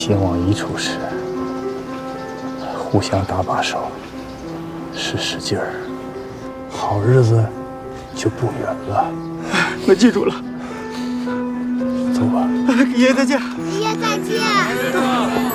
兴往一处使，互相搭把手，使劲儿，好日子就不远了。 我记住了。 走吧， 爷爷再见。 爷爷再见。